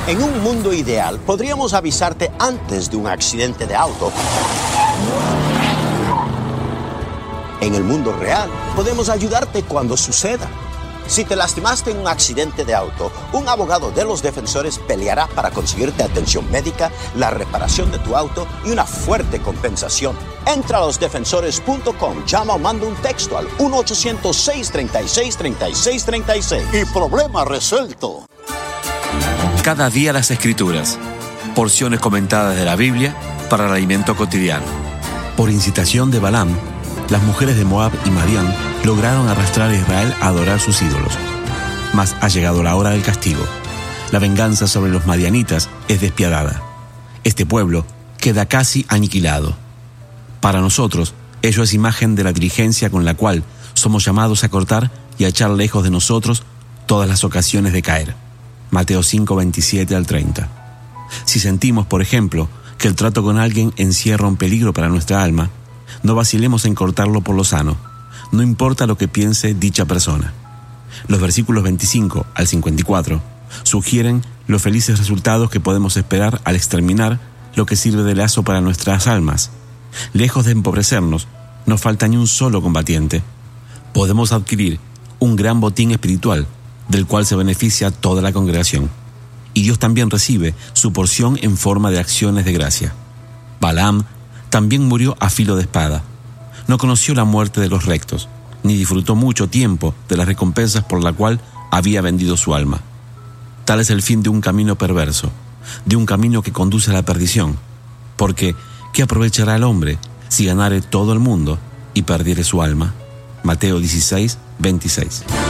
En un mundo ideal, podríamos avisarte antes de un accidente de auto. En el mundo real, podemos ayudarte cuando suceda. Si te lastimaste en un accidente de auto, un abogado de los defensores peleará para conseguirte atención médica, la reparación de tu auto y una fuerte compensación. Entra a losdefensores.com, llama o manda un texto al 1-800-636-3636 y problema resuelto. Cada día las Escrituras, porciones comentadas de la Biblia para el alimento cotidiano. Por incitación de Balaam, las mujeres de Moab y Madián lograron arrastrar a Israel a adorar sus ídolos. Mas ha llegado la hora del castigo. La venganza sobre los madianitas es despiadada. Este pueblo queda casi aniquilado. Para nosotros, ello es imagen de la diligencia con la cual somos llamados a cortar y a echar lejos de nosotros todas las ocasiones de caer. Mateo 5, 27 al 30. Si sentimos, por ejemplo, que el trato con alguien encierra un peligro para nuestra alma, no vacilemos en cortarlo por lo sano, no importa lo que piense dicha persona. Los versículos 25 al 54 sugieren los felices resultados que podemos esperar al exterminar lo que sirve de lazo para nuestras almas. Lejos de empobrecernos, no falta ni un solo combatiente. Podemos adquirir un gran botín espiritual, del cual se beneficia toda la congregación. Y Dios también recibe su porción en forma de acciones de gracia. Balaam también murió a filo de espada. No conoció la muerte de los rectos, ni disfrutó mucho tiempo de las recompensas por la cual había vendido su alma. Tal es el fin de un camino perverso, de un camino que conduce a la perdición. Porque, ¿qué aprovechará el hombre si ganare todo el mundo y perdiere su alma? Mateo 16, 26.